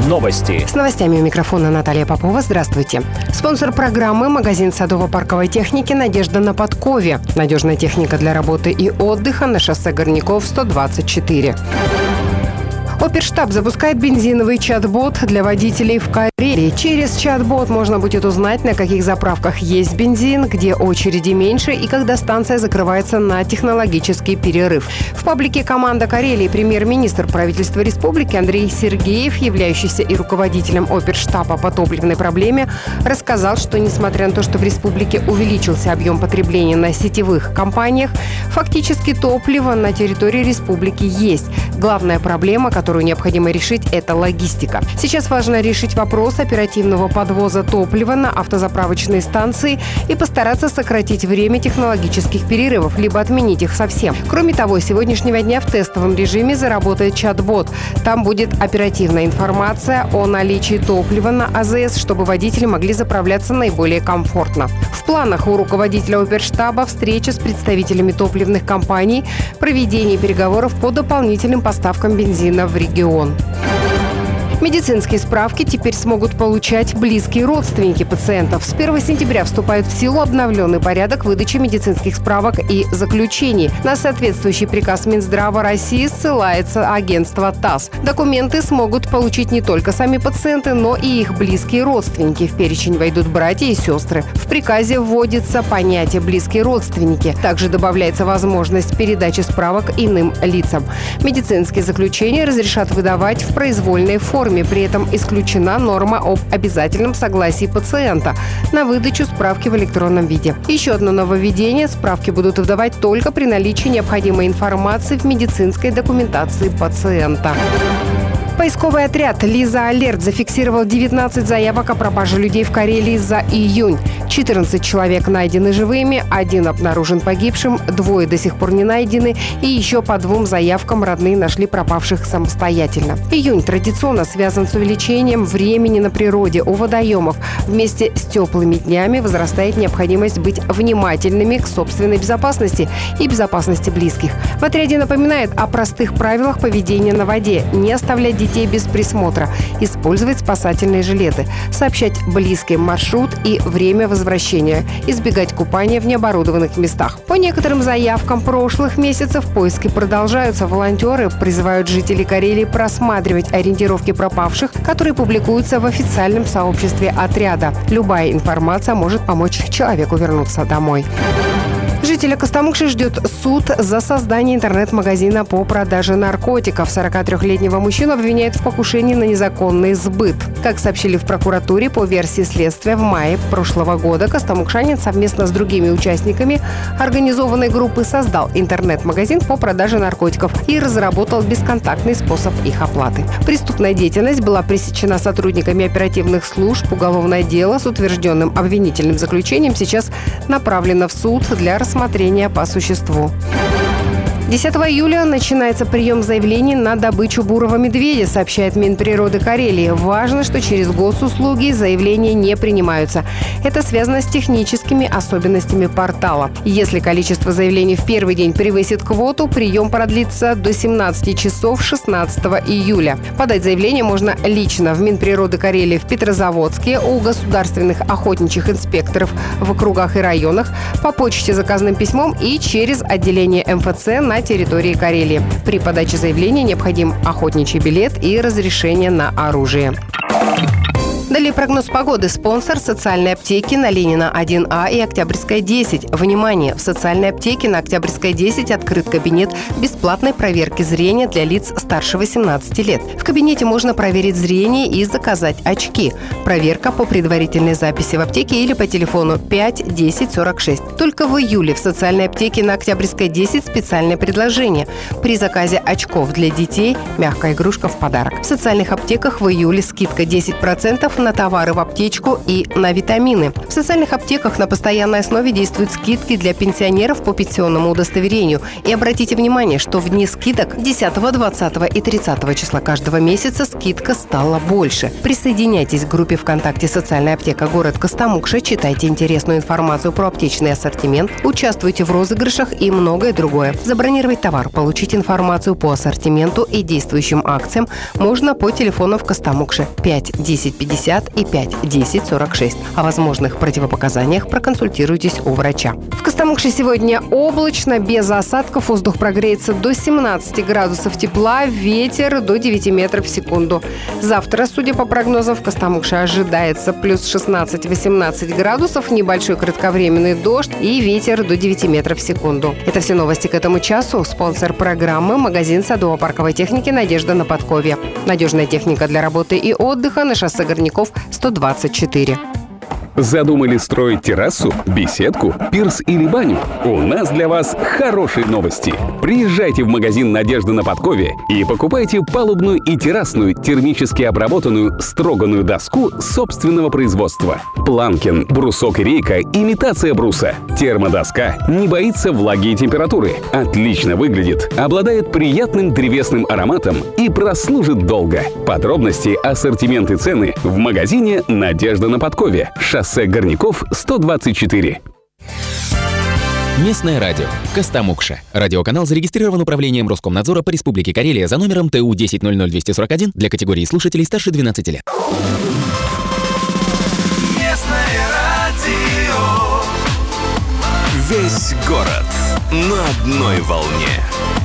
Новости. С новостями у микрофона Наталья Попова. Здравствуйте. Спонсор программы – магазин садово-парковой техники «Надежда на Подкове». Надежная техника для работы и отдыха на шоссе Горняков, 124. Оперштаб запускает бензиновый чат-бот для водителей в Карелии. Через чат-бот можно будет узнать, на каких заправках есть бензин, где очереди меньше и когда станция закрывается на технологический перерыв. В паблике «Команда Карелии» премьер-министр правительства республики Андрей Сергеев, являющийся и руководителем Оперштаба по топливной проблеме, рассказал, что несмотря на то, что в республике увеличился объем потребления на сетевых компаниях, фактически топливо на территории республики есть. Главная проблема, которую необходимо решить, это логистика. Сейчас важно решить вопрос оперативного подвоза топлива на автозаправочные станции и постараться сократить время технологических перерывов, либо отменить их совсем. Кроме того, с сегодняшнего дня в тестовом режиме заработает чат-бот. Там будет оперативная информация о наличии топлива на АЗС, чтобы водители могли заправляться наиболее комфортно. В планах у руководителя Оперштаба встреча с представителями топливных компаний, проведение переговоров по дополнительным поставкам бензина в регион. Медицинские справки теперь смогут получать близкие родственники пациентов. С 1 сентября вступает в силу обновленный порядок выдачи медицинских справок и заключений. На соответствующий приказ Минздрава России ссылается агентство ТАСС. Документы смогут получить не только сами пациенты, но и их близкие родственники. В перечень войдут братья и сестры. В приказе вводится понятие «близкие родственники». Также добавляется возможность передачи справок иным лицам. Медицинские заключения разрешат выдавать в произвольной форме. При этом исключена норма об обязательном согласии пациента на выдачу справки в электронном виде. Еще одно нововведение – справки будут выдавать только при наличии необходимой информации в медицинской документации пациента. Поисковый отряд «Лиза Алерт» зафиксировал 19 заявок о пропаже людей в Карелии за июнь. 14 человек найдены живыми, 1 обнаружен погибшим, 2 до сих пор не найдены и еще по 2 заявкам родные нашли пропавших самостоятельно. Июнь традиционно связан с увеличением времени на природе у водоемов. Вместе с теплыми днями возрастает необходимость быть внимательными к собственной безопасности и безопасности близких. В отряде напоминают о простых правилах поведения на воде: не оставлять детей без присмотра, использовать спасательные жилеты, сообщать близким маршрут и время возвращения, избегать купания в необорудованных местах. По некоторым заявкам прошлых месяцев поиски продолжаются. Волонтеры призывают жителей Карелии просматривать ориентировки пропавших, которые публикуются в официальном сообществе отряда. Любая информация может помочь человеку вернуться домой. Жителя Костомукши ждет суд за создание интернет-магазина по продаже наркотиков. 43-летнего мужчину обвиняют в покушении на незаконный сбыт. Как сообщили в прокуратуре, по версии следствия, в мае прошлого года костомукшанин совместно с другими участниками организованной группы создал интернет-магазин по продаже наркотиков и разработал бесконтактный способ их оплаты. Преступная деятельность была пресечена сотрудниками оперативных служб. Уголовное дело с утвержденным обвинительным заключением сейчас направлено в суд для рассмотрения по существу. 10 июля начинается прием заявлений на добычу бурого медведя, сообщает Минприроды Карелии. Важно, что через госуслуги заявления не принимаются. Это связано с техническими особенностями портала. Если количество заявлений в первый день превысит квоту, прием продлится до 17 часов 16 июля. Подать заявление можно лично в Минприроды Карелии в Петрозаводске, у государственных охотничьих инспекторов в округах и районах, по почте заказанным письмом и через отделение МФЦ на территории Карелии. При подаче заявления необходим охотничий билет и разрешение на оружие. Далее прогноз погоды. Спонсор социальной аптеки на Ленина 1А и Октябрьская 10. Внимание! В социальной аптеке на Октябрьской 10 открыт кабинет бесплатной проверки зрения для лиц старше 18 лет. В кабинете можно проверить зрение и заказать очки. Проверка по предварительной записи в аптеке или по телефону 5 10 46. Только в июле в социальной аптеке на Октябрьской 10 специальное предложение. При заказе очков для детей мягкая игрушка в подарок. В социальных аптеках в июле скидка 10% скидок на товары в аптечку и на витамины. В социальных аптеках на постоянной основе действуют скидки для пенсионеров по пенсионному удостоверению. И обратите внимание, что в дни скидок 10, 20 и 30 числа каждого месяца скидка стала больше. Присоединяйтесь к группе ВКонтакте «Социальная аптека. Город Костомукша», читайте интересную информацию про аптечный ассортимент, участвуйте в розыгрышах и многое другое. Забронировать товар, получить информацию по ассортименту и действующим акциям можно по телефону в Костомукше 5 10 50 и 5 10 46. О возможных противопоказаниях проконсультируйтесь у врача. В Костомукше сегодня облачно, без осадков, воздух прогреется до 17 градусов тепла, ветер до 9 метров в секунду. Завтра, судя по прогнозам, в Костомукше ожидается плюс 16-18 градусов, небольшой кратковременный дождь и ветер до 9 метров в секунду. Это все новости к этому часу. Спонсор программы — магазин садово-парковой техники «Надежда» на Подкове. Надежная техника для работы и отдыха на шоссе Горняков, 124. Задумали строить террасу, беседку, пирс или баню? У нас для вас хорошие новости. Приезжайте в магазин «Надежда» на Подкове и покупайте палубную и террасную термически обработанную строганную доску собственного производства. Планкин, брусок и рейка — имитация бруса. Термодоска не боится влаги и температуры, отлично выглядит, обладает приятным древесным ароматом и прослужит долго. Подробности, ассортимент и цены в магазине «Надежда» на Подкове. Шоссе Горняков, 124. Местное радио. Костомукша. Радиоканал зарегистрирован Управлением Роскомнадзора по Республике Карелия за номером ТУ 10-00-241 для категории слушателей старше 12 лет. Местное радио. Весь город на одной волне.